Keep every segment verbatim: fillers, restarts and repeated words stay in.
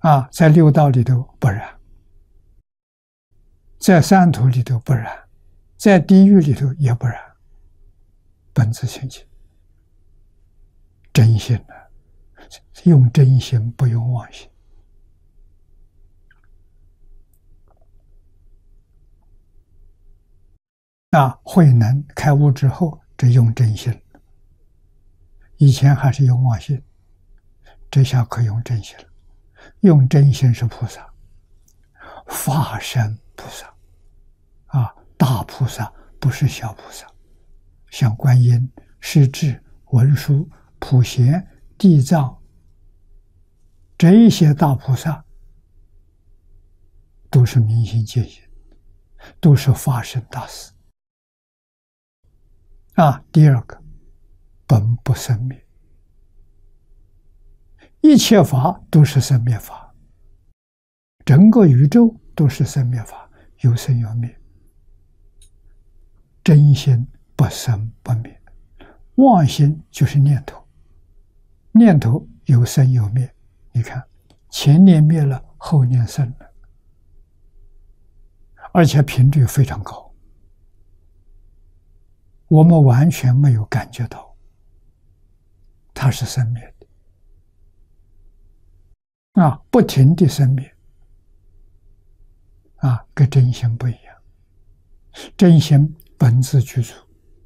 啊，在六道里头不然，在三途里头不然，在地狱里头也不然，本自清净，真心呢、啊，用真心不用妄心。啊，慧能开悟之后，这用真心，以前还是用妄心，这下可以用真心了。用真心是菩萨，法身菩萨，啊，大菩萨不是小菩萨，像观音、势至、文殊、普贤、地藏这一些大菩萨，都是明心见性，都是法身大士。啊，第二个，本不生灭，一切法都是生灭法，整个宇宙都是生灭法，有生有灭，真心不生不灭，妄心就是念头，念头有生有灭，你看前念灭了，后念生了，而且频率非常高，我们完全没有感觉到它是生灭的，啊，不停地生灭，啊，跟真心不一样，真心本自具足，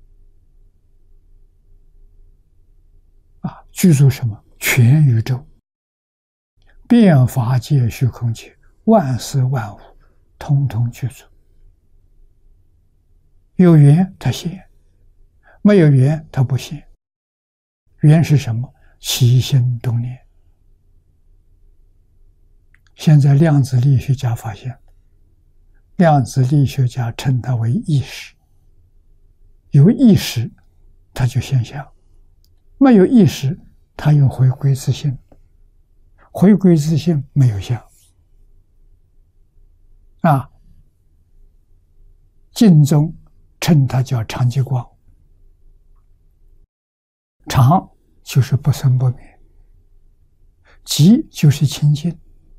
啊，具足什么？全宇宙，遍法界虚空界，万事万物，通通具足。有缘它现，没有缘它不现。缘是什么？起心动念。现在量子力学家发现，量子力学家称它为意识。有意识，它就现象；没有意识，它又回归自性。回归自性，没有相。啊，净宗称它叫常寂光。常就是不生不灭，寂就是清净。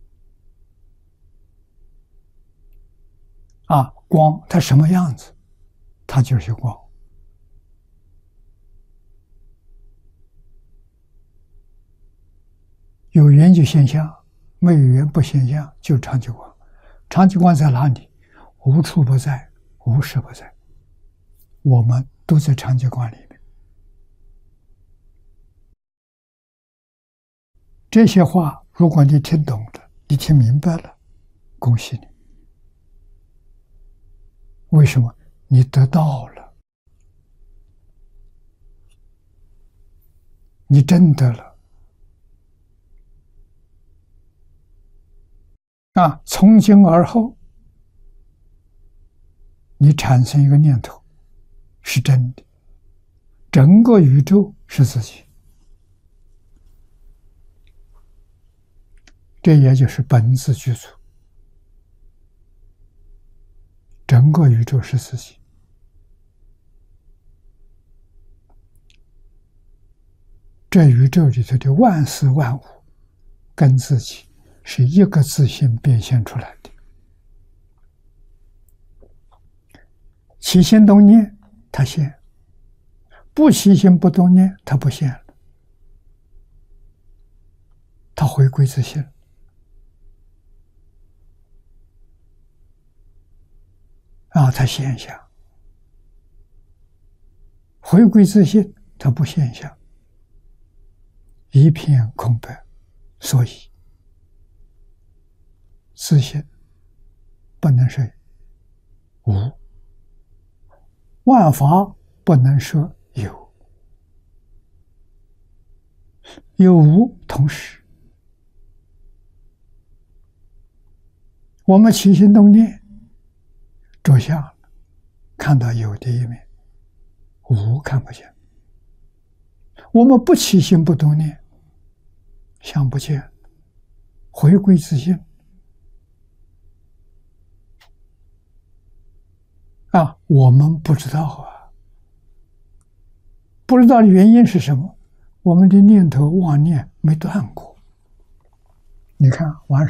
啊，光它什么样子，它就是光。有缘就现象，没有缘不现象，就常寂光。常寂光在哪里？无处不在，无时不在。我们都在常寂光里面。这些话，如果你听懂了，你听明白了，恭喜你。为什么？你得到了，你真得了。啊，从今而后，你产生一个念头，是真的，整个宇宙是自己，这也就是本自具足，整个宇宙是自己。这宇宙里头的万事万物，跟自己是一个自性变现出来的。起心动念，它现；不起心不动念，它不现了。它回归自性。啊，它现象。回归自性，它不现象。一片空白，所以自性不能是无，万法不能说有，有无同时。我们起心动念着相，看到有的一面，无看不见。我们不起心不动念，相不见，回归自性。啊，我们不知道啊，不知道的原因是什么？我们的念头妄念没断过。你看，完。